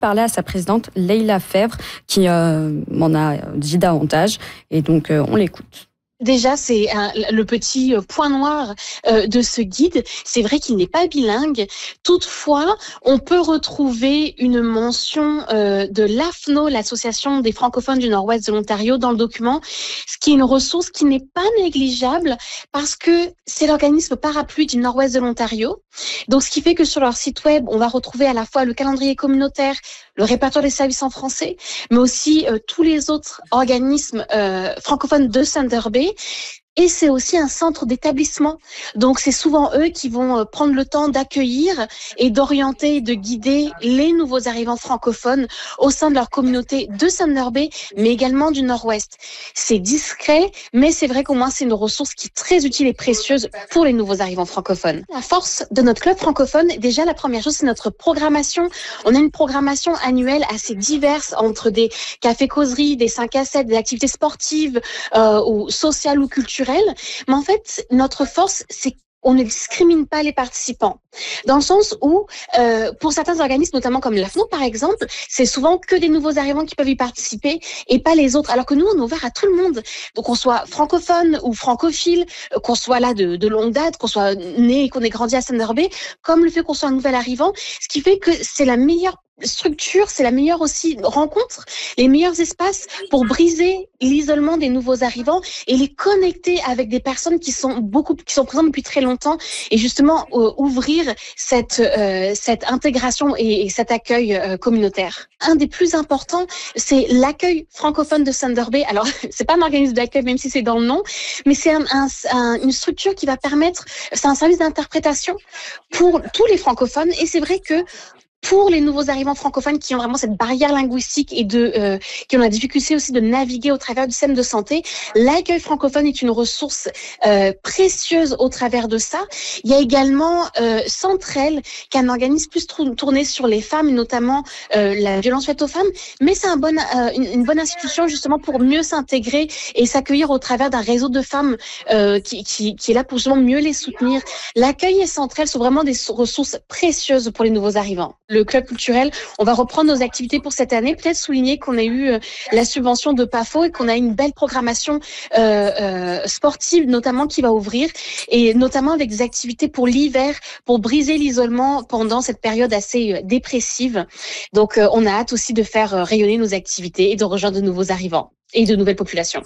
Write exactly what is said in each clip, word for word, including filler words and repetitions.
parler à sa présidente Leila Fèvre qui euh, m'en a dit davantage et donc euh, on l'écoute. Déjà, c'est un, le petit point noir euh, de ce guide. C'est vrai qu'il n'est pas bilingue. Toutefois, on peut retrouver une mention euh, de l'A F N O, l'Association des francophones du Nord-Ouest de l'Ontario, dans le document, ce qui est une ressource qui n'est pas négligeable parce que c'est l'organisme parapluie du Nord-Ouest de l'Ontario. Donc, ce qui fait que sur leur site web, on va retrouver à la fois le calendrier communautaire, le répertoire des services en français, mais aussi euh, tous les autres organismes euh, francophones de Thunder Bay. Et c'est aussi un centre d'établissement. Donc, c'est souvent eux qui vont prendre le temps d'accueillir et d'orienter et de guider les nouveaux arrivants francophones au sein de leur communauté de Thunder Bay, mais également du Nord-Ouest. C'est discret, mais c'est vrai qu'au moins, c'est une ressource qui est très utile et précieuse pour les nouveaux arrivants francophones. La force de notre club francophone, déjà, la première chose, c'est notre programmation. On a une programmation annuelle assez diverse entre des cafés-causeries, des cinq à sept, des activités sportives euh, ou sociales ou culturelles. Mais en fait, notre force, c'est qu'on ne discrimine pas les participants. Dans le sens où, euh, pour certains organismes, notamment comme l'A F N O par exemple, c'est souvent que des nouveaux arrivants qui peuvent y participer et pas les autres. Alors que nous, on est ouvert à tout le monde. Donc, qu'on soit francophone ou francophile, qu'on soit là de, de longue date, qu'on soit né et qu'on ait grandi à Thunder Bay, comme le fait qu'on soit un nouvel arrivant, ce qui fait que c'est la meilleure structure, c'est la meilleure aussi rencontre, les meilleurs espaces pour briser l'isolement des nouveaux arrivants et les connecter avec des personnes qui sont beaucoup, qui sont présentes depuis très longtemps et justement euh, ouvrir cette euh, cette intégration et, et cet accueil euh, communautaire. Un des plus importants, c'est l'accueil francophone de Thunder Bay. Alors, c'est pas un organisme d'accueil, même si c'est dans le nom, mais c'est un, un, un, une structure qui va permettre, c'est un service d'interprétation pour tous les francophones et c'est vrai que pour les nouveaux arrivants francophones qui ont vraiment cette barrière linguistique et de euh, qui ont la difficulté aussi de naviguer au travers du système de santé, l'accueil francophone est une ressource euh, précieuse au travers de ça. Il y a également euh, Centrel, qui est un organisme plus tourné sur les femmes, et notamment euh, la violence faite aux femmes, mais c'est un bon, euh, une, une bonne institution justement pour mieux s'intégrer et s'accueillir au travers d'un réseau de femmes euh, qui, qui, qui est là pour justement mieux les soutenir. L'accueil et Centrel sont vraiment des ressources précieuses pour les nouveaux arrivants. Le club culturel, on va reprendre nos activités pour cette année. Peut-être souligner qu'on a eu la subvention de P A F O et qu'on a une belle programmation euh, euh, sportive, notamment qui va ouvrir, et notamment avec des activités pour l'hiver, pour briser l'isolement pendant cette période assez dépressive. Donc, euh, on a hâte aussi de faire rayonner nos activités et de rejoindre de nouveaux arrivants et de nouvelles populations.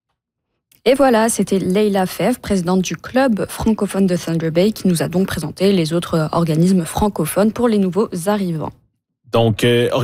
Et voilà, c'était Leila Fèvre, présidente du club francophone de Thunder Bay, qui nous a donc présenté les autres organismes francophones pour les nouveaux arrivants. Donc, euh,